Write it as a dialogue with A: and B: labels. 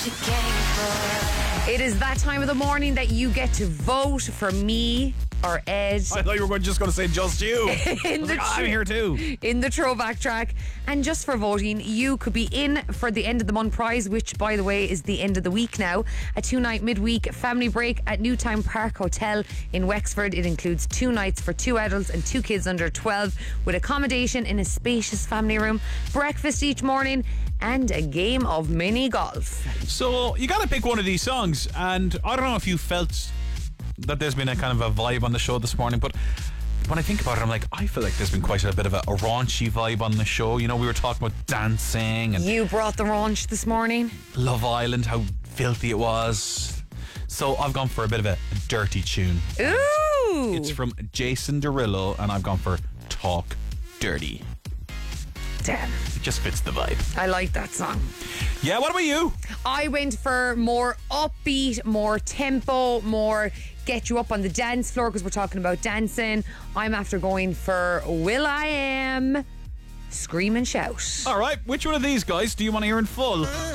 A: It is that time of the morning that you get to vote for me or Ed.
B: I thought you were just going to say just you. I'm here too.
A: In the throwback track. And just for voting, you could be in for the end of the month prize, which, by the way, is the end of the week now. A 2-night midweek family break at Newtown Park Hotel in Wexford. It includes 2 nights for 2 adults and 2 kids under 12 with accommodation in a spacious family room, breakfast each morning, and a game of mini golf.
B: So you got to pick one of these songs, and I don't know if you felt that there's been a kind of a vibe on the show this morning, but when I think about it, I'm like, I feel like there's been quite a bit of a raunchy vibe on the show. You know, we were talking about dancing and
A: You brought the raunch this morning.
B: Love Island, how filthy it was. So I've gone for a bit of a dirty tune.
A: Ooh!
B: It's from Jason Derulo, and I've gone for Talk Dirty.
A: Damn,
B: It just fits the vibe.
A: I like that song.
B: Yeah, what about you?
A: I went for more upbeat, more tempo, more get you up on the dance floor because we're talking about dancing. I'm after going for will.i.am, Scream and Shout.
B: All right, which one of these guys do you want to hear in full?